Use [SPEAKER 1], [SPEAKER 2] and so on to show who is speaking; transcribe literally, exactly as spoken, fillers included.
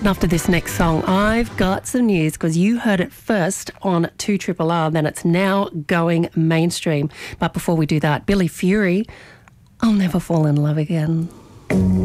[SPEAKER 1] After this next song, I've got some news because you heard it first on two R R R, then it's now going mainstream. But before we do that, Billy Fury, I'll Never Fall in Love Again.